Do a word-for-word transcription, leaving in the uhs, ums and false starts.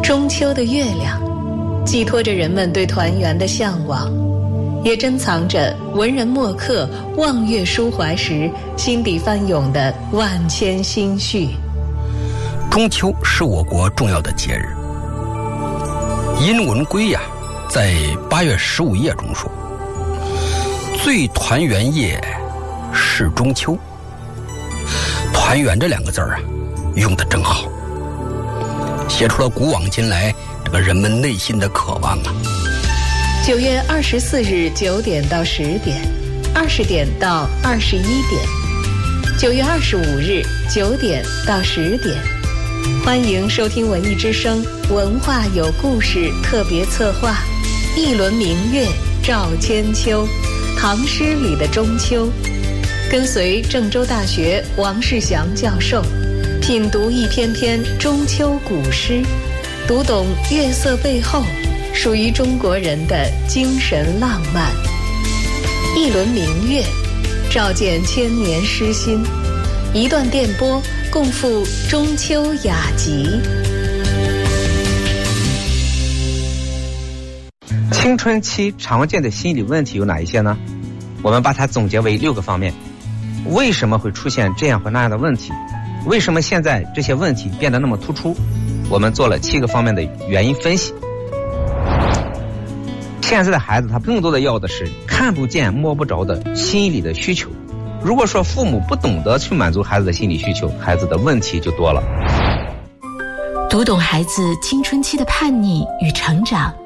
中秋的月亮，寄托着人们对团圆的向往，也珍藏着文人墨客望月抒怀时心底翻涌的万千心绪。 中秋是我国重要的节日。《殷文规》呀，在八月十五夜中说：“最团圆夜，是中秋。”团圆这两个字儿啊，用得真好，写出了古往今来这个人们内心的渴望啊。 九月二十四日九点到十点，二十点到二十一点，九月二十五日九点到十点。欢迎收听文艺之声文化有故事特别策划《一轮明月照千秋》，唐诗里的中秋。跟随郑州大学王世祥教授品读一篇篇中秋古诗，读懂月色背后属于中国人的精神浪漫。一轮明月照见千年诗心，一段电波共赴中秋雅集。 青春期常见的心理问题有哪一些呢？我们把它总结为六个方面。为什么会出现这样或那样的问题？为什么现在这些问题变得那么突出？我们做了七个方面的原因分析。现在的孩子他更多的要的是看不见摸不着的心理的需求。如果说父母不懂得去满足孩子的心理需求，孩子的问题就多了。 读懂孩子青春期的叛逆与成长，